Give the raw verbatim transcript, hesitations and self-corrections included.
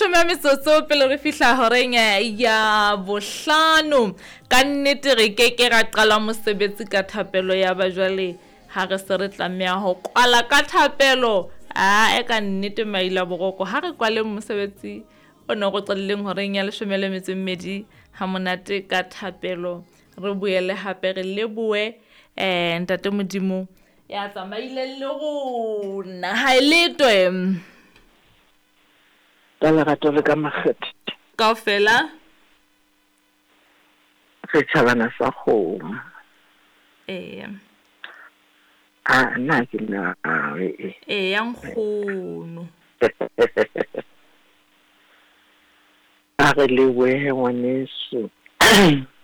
leshome a metsotso pele re fihla horeng ya bohlano ka nnete re ke ke ra qala mosebetsi ka thapelo ya bajwale ha re se re tlameha ho kwala ka thapelo a e ka nnete maila boroko ha re kwale mosebetsi ona go tsalleng horeng ya leshome le metso e mmedi ha monate ka thapelo re boele hape re leboe eh ntate Modimo ya tsamaile le go na ha letwe ka lerato le ka makgethe kaofela re tšhabana sa kgomo eh a nna ke nna e eh ya nkgono a re leboe ngwaneso